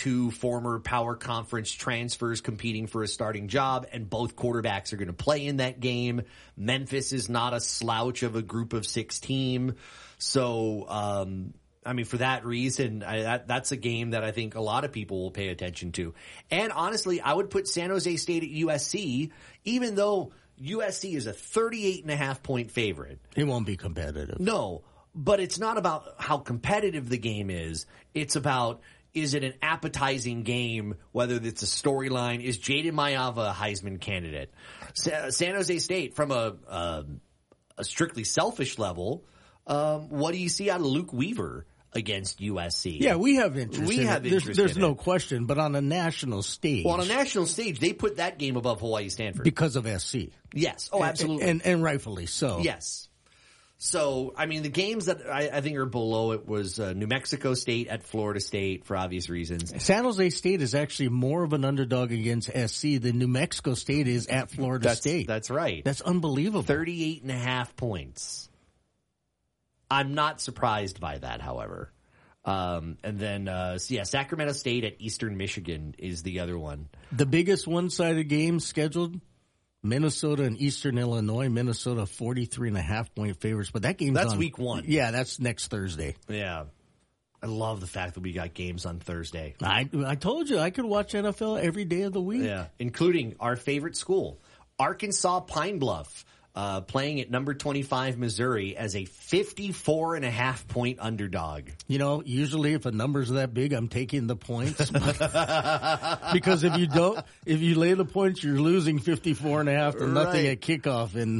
two former power conference transfers competing for a starting job, and both quarterbacks are going to play in that game. Memphis is not a slouch of a group of 6 team. So, I mean, for that reason, that's a game that I think a lot of people will pay attention to. And honestly, I would put San Jose State at USC, even though USC is a 38.5 point favorite. It won't be competitive. No, but it's not about how competitive the game is. It's about, is it an appetizing game, whether it's a storyline? Is Jaden Mayava a Heisman candidate? San Jose State, from a strictly selfish level, what do you see out of Luke Weaver against USC? Yeah, we have interest. There's no question, but on a national stage. Well, on a national stage, they put that game above Hawaii Stanford. Because of SC. Yes. Oh, absolutely. And rightfully so. Yes. So, I mean, the games that I think are below it was New Mexico State at Florida State for obvious reasons. San Jose State is actually more of an underdog against SC than New Mexico State is at Florida State. That's right. That's unbelievable. 38.5 points. I'm not surprised by that, however. And then, Sacramento State at Eastern Michigan is the other one. The biggest one-sided game scheduled, Minnesota and Eastern Illinois. Minnesota 43.5 point favorites, but that game's that's week 1. Yeah, that's next Thursday. Yeah. I love the fact that we got games on Thursday. I told you I could watch NFL every day of the week. Yeah, including our favorite school, Arkansas Pine Bluff. Playing at number 25 Missouri as a 54.5 point underdog. You know, usually if a number's that big, I'm taking the points. Because if you lay the points, you're losing 54.5 to nothing at kickoff. And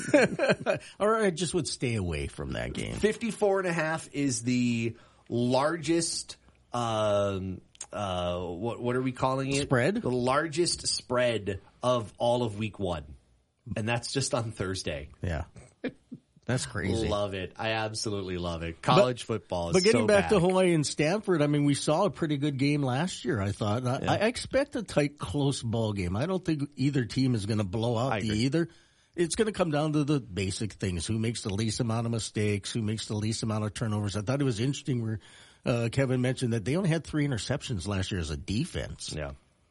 or I just would stay away from that game. 54.5 is the largest, what are we calling it? Spread? The largest spread of all of week 1. And that's just on Thursday. Yeah. That's crazy. Love it. I absolutely love it. College football is But getting so back back. to Hawaii and Stanford, I mean, we saw a pretty good game last year, I thought. Yeah. I expect a tight, close ball game. I don't think either team is going to blow out either. It's going to come down to the basic things. Who makes the least amount of mistakes? Who makes the least amount of turnovers? I thought it was interesting where Kevin mentioned that they only had 3 interceptions last year as a defense. Yeah.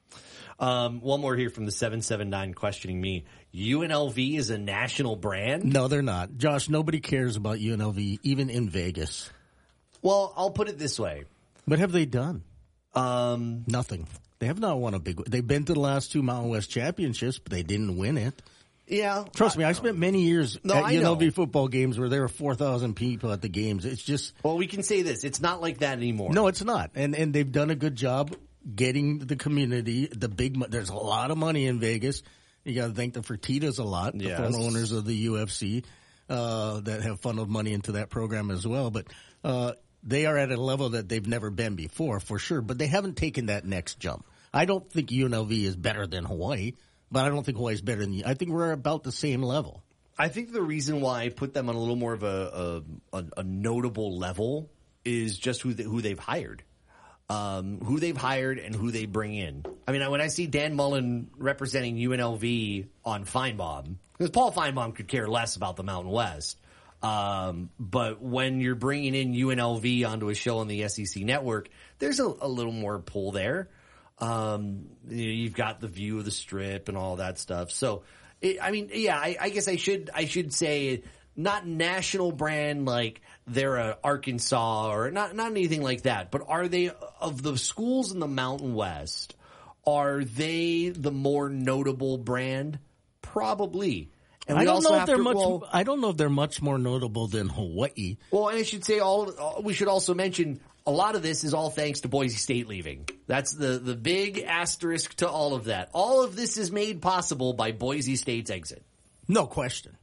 One more here from the 779 questioning me. UNLV is a national brand? No, they're not. Josh, nobody cares about UNLV, even in Vegas. Well, I'll put it this way. What have they done? Nothing. They have not won a big. They've been to the last 2 Mountain West championships, but they didn't win it. Yeah. Trust me, I spent many years at UNLV football games where there were 4,000 people at the games. It's just. Well, we can say this. It's not like that anymore. No, it's not. And they've done a good job getting the community, there's a lot of money in Vegas. You got to thank the Fertittas a lot, the former owners of the UFC, that have funneled money into that program as well. But, they are at a level that they've never been before, for sure. But they haven't taken that next jump. I don't think UNLV is better than Hawaii, but I don't think Hawaii's better than I think we're about the same level. I think the reason why I put them on a little more of a notable level is just who they've hired. Who they've hired and who they bring in. I mean, when I see Dan Mullen representing UNLV on Feinbaum, because Paul Feinbaum could care less about the Mountain West, but when you're bringing in UNLV onto a show on the SEC network, there's a little more pull there. You've got the view of the Strip and all that stuff. So, I guess I should say not national brand like they're a Arkansas or not anything like that, but are they, of the schools in the Mountain West, are they the more notable brand? Probably. And I don't know if they're much more notable than Hawaii. Well, and I should say we should also mention a lot of this is all thanks to Boise State leaving. That's the big asterisk to all of that. All of this is made possible by Boise State's exit. No question.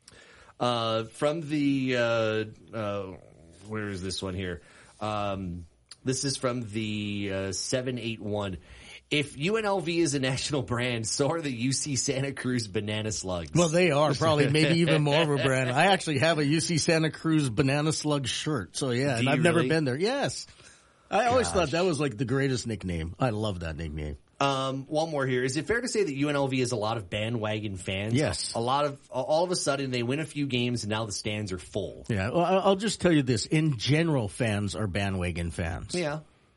From the, where is this one here? This is from the 781. If UNLV is a national brand, so are the UC Santa Cruz Banana Slugs. Well, they are probably maybe even more of a brand. I actually have a UC Santa Cruz Banana Slug shirt. So yeah, and I've never been there. Yes. I always thought that was like the greatest nickname. I love that nickname. One more here. Is it fair to say that UNLV has a lot of bandwagon fans? Yes. All of a sudden they win a few games and now the stands are full. Yeah. Well, I'll just tell you this. In general, fans are bandwagon fans. Yeah.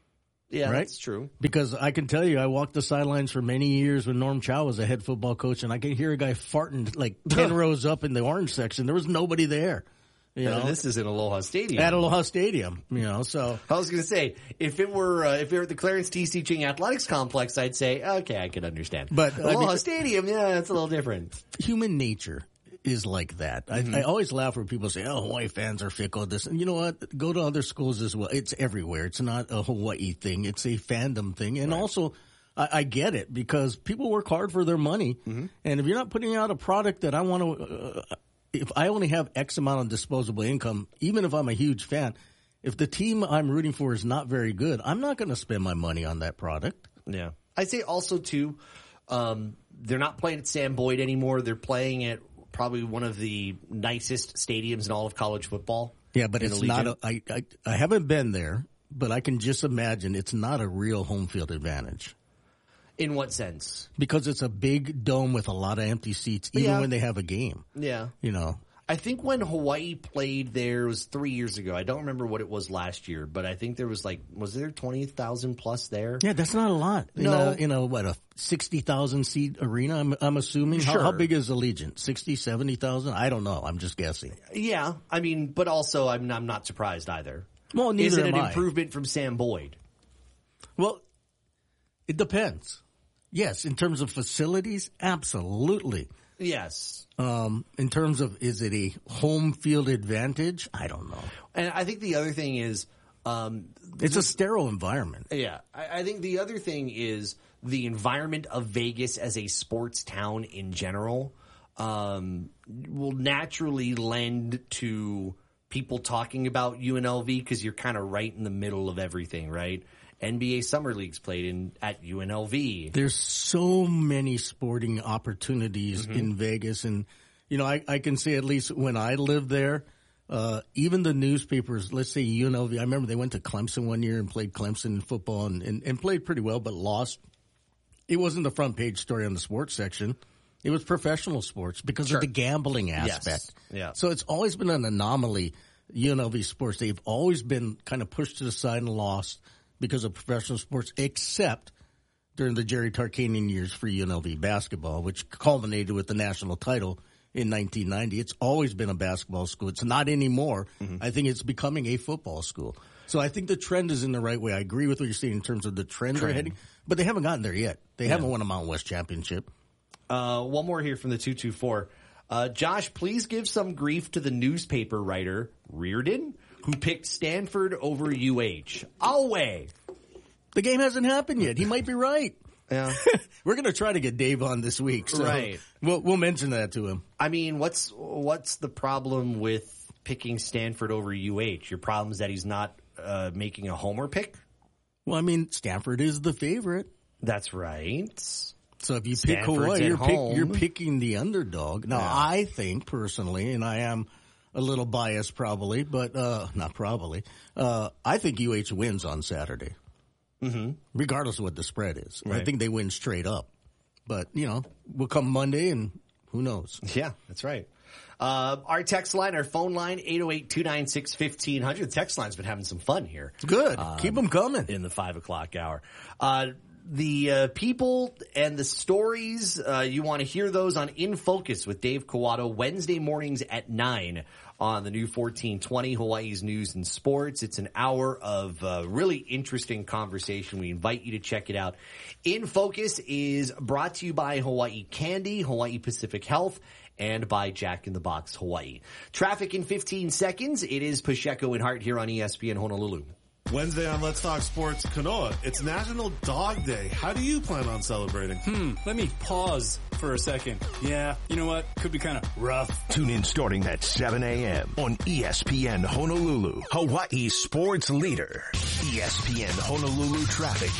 Yeah, right? That's true. Because I can tell you, I walked the sidelines for many years when Norm Chow was a head football coach, and I could hear a guy farting like 10 rows up in the orange section. There was nobody there. You know? This is in Aloha Stadium. At Aloha Stadium, so. I was going to say, if it were at the Clarence T.C. Ching Athletics Complex, I'd say, okay, I could understand. But Aloha Stadium, yeah, it's a little different. Human nature is like that. Mm-hmm. I always laugh when people say, oh, Hawaii fans are fickle. This, and you know what? Go to other schools as well. It's everywhere. It's not a Hawaii thing. It's a fandom thing. And also, I get it because people work hard for their money. Mm-hmm. And if you're not putting out a product that I want to, if I only have X amount of disposable income, even if I'm a huge fan, if the team I'm rooting for is not very good, I'm not going to spend my money on that product. Yeah. I'd say also, too, they're not playing at Sam Boyd anymore. They're playing at probably one of the nicest stadiums in all of college football. Yeah, but it's not I haven't been there, but I can just imagine it's not a real home field advantage. In what sense? Because it's a big dome with a lot of empty seats, even when they have a game. Yeah. I think when Hawaii played there, it was 3 years ago. I don't remember what it was last year, but I think there was was there 20,000 plus there? Yeah, that's not a lot. No. A 60,000 seat arena, I'm assuming. Sure. How big is Allegiant? 60, 70,000? I don't know. I'm just guessing. Yeah. I mean, but also I'm not surprised either. Well, neither am I. Is it an improvement from Sam Boyd? Well, it depends. Yes, in terms of facilities, absolutely. Yes. In terms of, is it a home field advantage? I don't know. And I think the other thing is... it's a sterile environment. Yeah. I think the other thing is the environment of Vegas as a sports town in general will naturally lend to people talking about UNLV because you're kind of right in the middle of everything, right? NBA Summer League's played at UNLV. There's so many sporting opportunities in Vegas. And, I can say at least when I lived there, even the newspapers, let's say UNLV, I remember they went to Clemson one year and played Clemson football and played pretty well, but lost. It wasn't the front page story on the sports section. It was professional sports because of the gambling aspect. Yes. Yeah. So it's always been an anomaly, UNLV sports. They've always been kind of pushed to the side and lost because of professional sports, except during the Jerry Tarkanian years for UNLV basketball, which culminated with the national title in 1990. It's always been a basketball school. It's not anymore. Mm-hmm. I think it's becoming a football school. So I think the trend is in the right way. I agree with what you're saying in terms of the trend they're heading, but they haven't gotten there yet. They haven't won a Mountain West championship. One more here from the 224. Josh, please give some grief to the newspaper writer, Reardon, who picked Stanford over UH. I'll weigh. The game hasn't happened yet. He might be right. Yeah. We're going to try to get Dave on this week. So right. We'll mention that to him. I mean, what's the problem with picking Stanford over UH? Your problem is that he's not making a homer pick? Well, I mean, Stanford is the favorite. That's right. So if you pick Hawaii, you're picking the underdog. Now, I think personally, and I am a little biased probably, but not probably, I think UH wins on Saturday, regardless of what the spread is. Right. I think they win straight up. But, we'll come Monday and who knows? Yeah, that's right. Our text line, our phone line, 808-296-1500. The text line's been having some fun here. Good. Keep them coming. In the 5 o'clock hour. The people and the stories, you want to hear those on In Focus with Dave Kawato, Wednesday mornings at 9 on the new 1420, Hawaii's News and Sports. It's an hour of really interesting conversation. We invite you to check it out. In Focus is brought to you by Hawaii Candy, Hawaii Pacific Health, and by Jack in the Box Hawaii. Traffic in 15 seconds. It is Pacheco and Hart here on ESPN Honolulu. Wednesday on Let's Talk Sports Kanoa, it's National Dog Day. How do you plan on celebrating? Let me pause for a second. Yeah, you know what? Could be kind of rough. Tune in starting at 7 a.m. on ESPN Honolulu, Hawaii's sports leader. ESPN Honolulu traffic.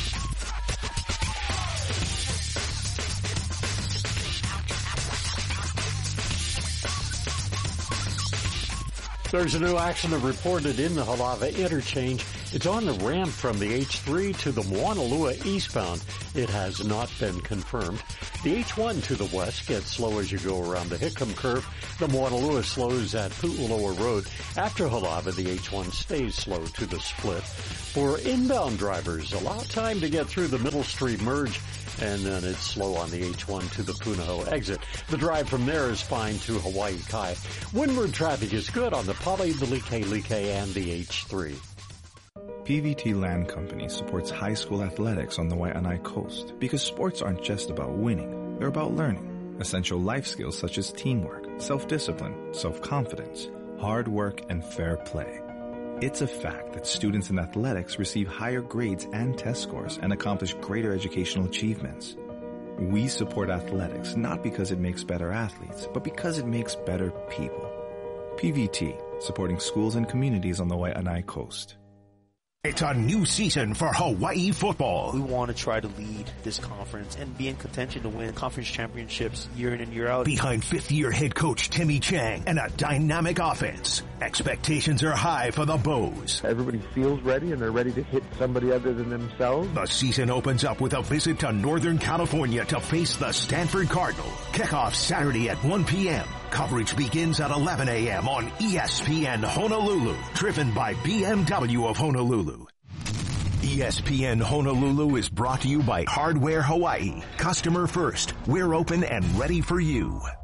There's a new accident reported in the Halava interchange It's on the ramp from the H3 to the Moanalua eastbound. It has not been confirmed. The H1 to the west gets slow as you go around the Hickam curve. The Moanalua slows at Pu'uloa Road. After Halava, the H1 stays slow to the split. For inbound drivers, allow time to get through the Middle Street merge, and then it's slow on the H1 to the Punahou exit. The drive from there is fine to Hawaii Kai. Windward traffic is good on the Pali, the Like, and the H3. PVT Land Company supports high school athletics on the Waianae Coast because sports aren't just about winning, they're about learning essential life skills such as teamwork, self-discipline, self-confidence, hard work, and fair play. It's a fact that students in athletics receive higher grades and test scores and accomplish greater educational achievements. We support athletics not because it makes better athletes, but because it makes better people. PVT, supporting schools and communities on the Waianae Coast. It's a new season for Hawaii football. We want to try to lead this conference and be in contention to win conference championships year in and year out. Behind fifth-year head coach Timmy Chang and a dynamic offense, expectations are high for the Bows. Everybody feels ready and they're ready to hit somebody other than themselves. The season opens up with a visit to Northern California to face the Stanford Cardinal. Kickoff Saturday at 1 p.m. Coverage begins at 11 a.m. on ESPN Honolulu, driven by BMW of Honolulu. ESPN Honolulu is brought to you by Hardware Hawaii. Customer first. We're open and ready for you.